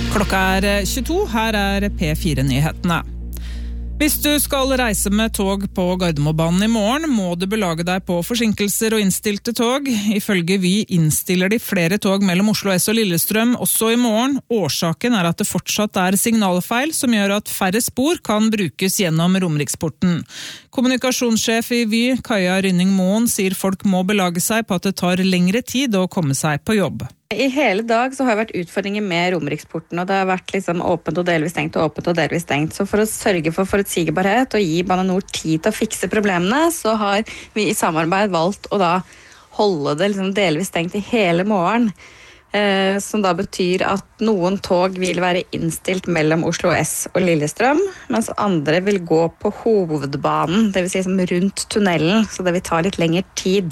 Klokka 22, her P4-nyhetene. Hvis du skal reise med tog på Gardermobanen i morgen, må du belage deg på forsinkelser og innstilte tog. Ifølge Vy innstiller de flere tog mellom Oslo S og Lillestrøm også i morgen. Årsaken at det fortsatt signalfeil som gjør at færre spor kan brukes gjennom Romeriksporten. Kommunikasjonssjef i Vy, Kaja Rynning Moen, sier folk må belage seg på at det tar lengre tid å komme seg på jobb. I hele dag så har det vært utfordringer med Romeriksporten, og det har vært åpent og delvis stengt og åpent og delvis stengt. Så for å sørge for forutsigbarhet og gi Bane NOR tid til å fikse problemene, så har vi i samarbeid valgt å da holde det delvis stengt i hele morgen. Som da betyr at noen tog vil være innstilt mellom Oslo S og Lillestrøm, mens andre vil gå på hovedbanen, det vil si rundt tunnelen, så det vil ta litt lengre tid.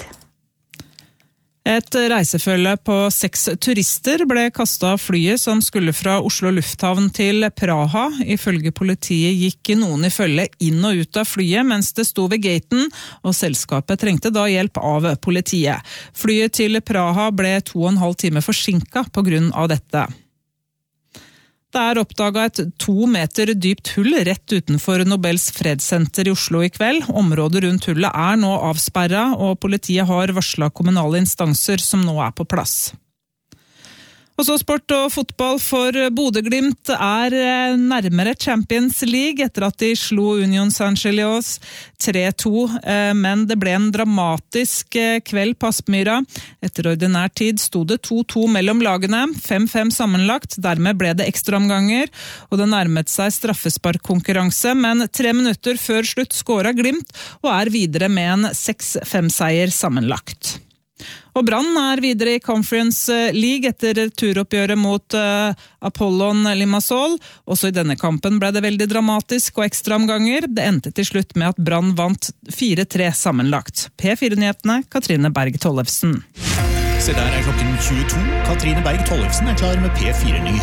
Et reisefølge på 6 turister ble kastet av flyet som skulle fra Oslo lufthavn til Praha. Ifølge politiet gikk noen i følge inn og ut av flyet mens det sto ved gaten, og selskapet trengte da hjelp av politiet. Flyet til Praha ble 2,5 timer forsinket på grunn av dette. Det oppdaget et 2 meter dypt hull rett utenfor Nobels fredssenter i Oslo i kveld. Området rundt hullet nå avsperret, og politiet har varslet kommunale instanser som nå på plass. Og så sport og fotball for Bodø/Glimt nærmere Champions League etter at de slo Union Saint-Gilloise 3-2, men det ble en dramatisk kveld på Aspmyra. Etter ordinær tid sto det 2-2 mellom lagene, 5-5 sammenlagt, dermed ble det ekstraomganger, og det nærmet seg straffesparkkonkurranse, men 3 minutter før slutt skåret Glimt, og videre med en 6-5-seier sammenlagt. Og Brann videre i Conference League etter turoppgjøret mot Apollon Limassol. Også i denne kampen ble det veldig dramatisk og ekstraomganger. Det endte til slutt med at Brann vant 4-3 sammenlagt. P4-nyhetene, Katrine Berg Tollefsen. Se der klokken 22. Katrine Berg Tollefsen klar med P4-nyhetene.